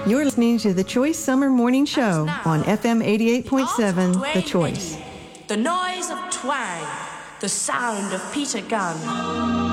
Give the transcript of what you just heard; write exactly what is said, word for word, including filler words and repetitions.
You're listening to the Choice Summer Morning Show on F M eighty-eight point seven, The Choice. The noise of twang, the sound of Peter Gunn.